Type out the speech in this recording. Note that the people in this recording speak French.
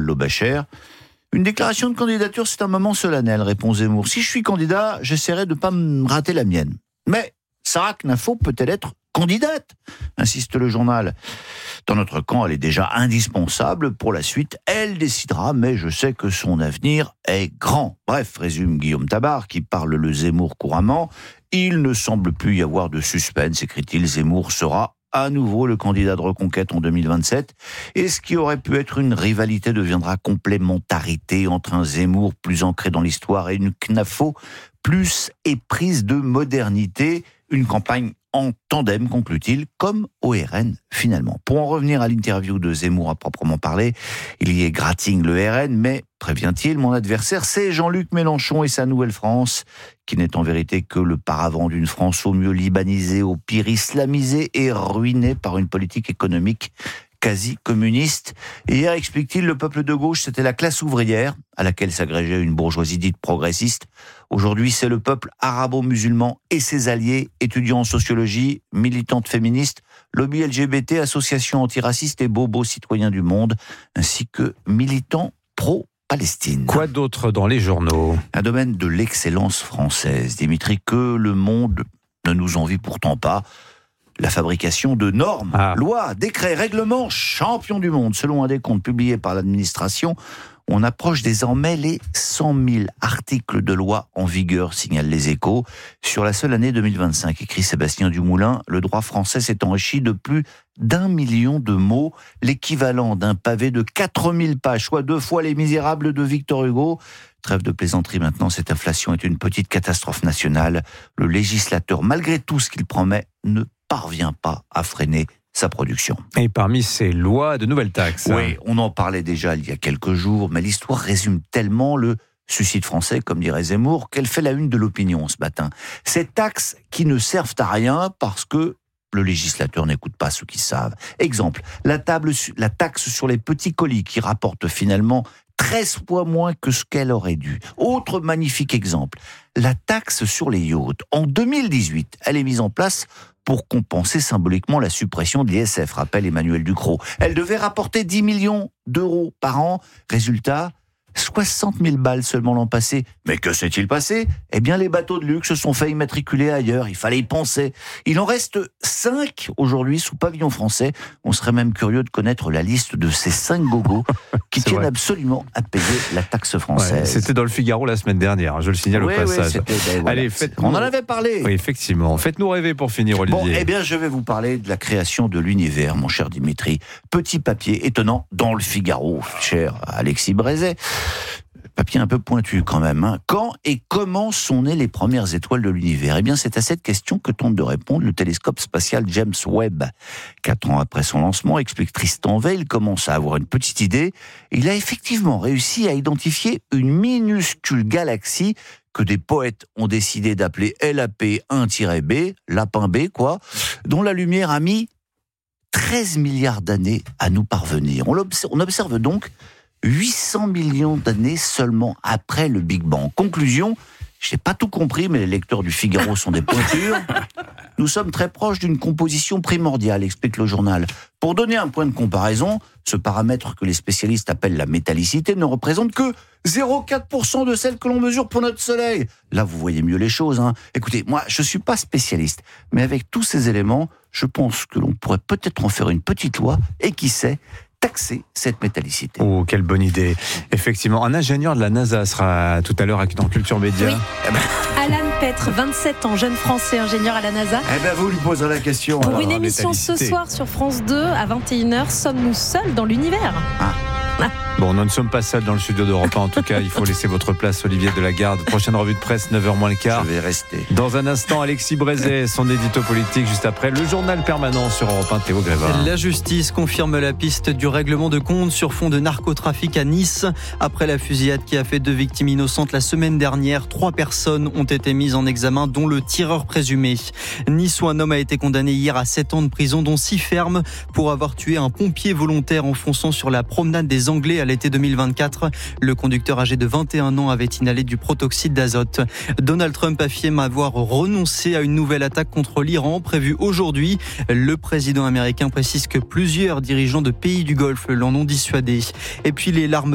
Lobacher. Une déclaration de candidature, c'est un moment solennel, répond Zemmour. Si je suis candidat, j'essaierai de ne pas me rater la mienne. Mais Sarah Knafo peut-elle être candidate, insiste le journal. Dans notre camp, elle est déjà indispensable pour la suite. Elle décidera, mais je sais que son avenir est grand. Bref, résume Guillaume Tabar, qui parle le Zemmour couramment. Il ne semble plus y avoir de suspense, écrit-il. Zemmour sera à nouveau le candidat de reconquête en 2027. Et ce qui aurait pu être une rivalité deviendra complémentarité entre un Zemmour plus ancré dans l'histoire et une Knafo plus éprise de modernité. Une campagne en tandem, conclut-il, comme au RN finalement. Pour en revenir à l'interview de Zemmour à proprement parler, il y égratigne le RN, mais, prévient-il, mon adversaire, c'est Jean-Luc Mélenchon et sa Nouvelle France, qui n'est en vérité que le paravent d'une France au mieux libanisée, au pire islamisée et ruinée par une politique économique quasi communiste. Et hier, explique-t-il, le peuple de gauche, c'était la classe ouvrière, à laquelle s'agrégeait une bourgeoisie dite progressiste. Aujourd'hui, c'est le peuple arabo-musulman et ses alliés, étudiants en sociologie, militantes féministes, lobby LGBT, associations antiracistes et bobos citoyens du monde, ainsi que militants pro-Palestine. Quoi d'autre dans les journaux ? Un domaine de l'excellence française, Dimitri, que le monde ne nous envie pourtant pas. La fabrication de normes, lois, décrets, règlements, champions du monde. Selon un décompte publié par l'administration, on approche désormais les 100 000 articles de loi en vigueur, signalent les Échos. Sur la seule année 2025, écrit Sébastien Dumoulin, le droit français s'est enrichi de plus d'1 million de mots, l'équivalent d'un pavé de 4000 pages, soit 2 fois Les Misérables de Victor Hugo. Trêve de plaisanterie maintenant, cette inflation est une petite catastrophe nationale. Le législateur, malgré tout ce qu'il promet, ne parvient pas à freiner sa production. Et parmi ces lois, de nouvelles taxes. Oui, on en parlait déjà il y a quelques jours, mais l'histoire résume tellement le suicide français, comme dirait Zemmour, qu'elle fait la une de l'opinion ce matin. Ces taxes qui ne servent à rien parce que le législateur n'écoute pas ceux qui savent. Exemple, la taxe sur les petits colis qui rapporte finalement 13 fois moins que ce qu'elle aurait dû. Autre magnifique exemple, la taxe sur les yachts. En 2018, elle est mise en place pour compenser symboliquement la suppression de l'ISF, rappelle Emmanuel Ducrot. Elle devait rapporter 10 millions d'euros par an. Résultat, 60 000 balles seulement l'an passé. Mais que s'est-il passé ? Eh bien, les bateaux de luxe se sont fait immatriculer ailleurs. Il fallait y penser. Il en reste 5 aujourd'hui sous pavillon français. On serait même curieux de connaître la liste de ces 5 gogos qui tiennent absolument à payer la taxe française. Ouais, c'était dans le Figaro la semaine dernière, je le signale au passage. Voilà. Allez, on en avait parlé. Oui, effectivement. Faites-nous rêver pour finir, Olivier. Bon, eh bien, je vais vous parler de la création de l'univers, mon cher Dimitri. Petit papier étonnant dans le Figaro, cher Alexis Brézet. Papier un peu pointu quand même. Hein. Quand et comment sont nées les premières étoiles de l'univers ? Eh bien, c'est à cette question que tente de répondre le télescope spatial James Webb. 4 ans après son lancement, explique Tristan Weil, il commence à avoir une petite idée. Il a effectivement réussi à identifier une minuscule galaxie que des poètes ont décidé d'appeler LAP1-B, lapin B quoi, dont la lumière a mis 13 milliards d'années à nous parvenir. On observe donc 800 millions d'années seulement après le Big Bang. Conclusion, je n'ai pas tout compris, mais les lecteurs du Figaro sont des pointures. Nous sommes très proches d'une composition primordiale, explique le journal. Pour donner un point de comparaison, ce paramètre que les spécialistes appellent la métallicité ne représente que 0,4% de celle que l'on mesure pour notre Soleil. Là, vous voyez mieux les choses. Hein. Écoutez, moi, je ne suis pas spécialiste, mais avec tous ces éléments, je pense que l'on pourrait peut-être en faire une petite loi, et qui sait, taxer cette métallicité. Oh, quelle bonne idée. Effectivement, un ingénieur de la NASA sera tout à l'heure dans Culture Média. Oui. Alan Petre, 27 ans, jeune français, ingénieur à la NASA. Eh bien, vous lui poserez la question. Pour une émission ce soir sur France 2 à 21h, sommes-nous seuls dans l'univers ? Bon, nous ne sommes pas seuls dans le studio d'Europe 1. En tout cas, il faut laisser votre place, Olivier Delagarde. Prochaine revue de presse, 9h moins le quart. Je vais rester. Dans un instant, Alexis Brézet, son édito politique. Juste après, le journal permanent sur Europe 1, Théo Grévin. La justice confirme la piste du règlement de compte sur fond de narcotrafic à Nice. Après la fusillade qui a fait 2 victimes innocentes la semaine dernière, 3 personnes ont été mises en examen, dont le tireur présumé. Nice, où un homme a été condamné hier à 7 ans de prison, dont 6 fermes, pour avoir tué un pompier volontaire en fonçant sur la promenade des Anglais à l'été 2024. Le conducteur âgé de 21 ans avait inhalé du protoxyde d'azote. Donald Trump affirme avoir renoncé à une nouvelle attaque contre l'Iran prévue aujourd'hui. Le président américain précise que plusieurs dirigeants de pays du Golfe l'en ont dissuadé. Et puis les larmes